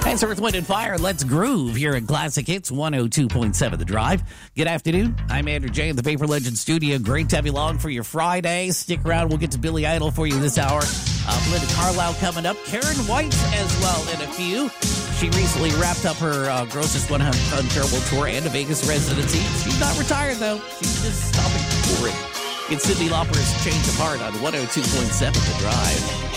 It's Earth, Wind, and Fire. Let's groove here at Classic Hits 102.7 The Drive. Good afternoon. I'm Andrew J. in the Paper Legend studio. Great to have you along for your Friday. Stick around. We'll get to Billy Idol for you this hour. Belinda Carlisle coming up. Karen White as well in a few. She recently wrapped up her Grossest 100 Unbearable tour and a Vegas residency. She's not retired, though. She's just stopping touring. It's Cyndi Lauper's Change of Heart on 102.7 The Drive.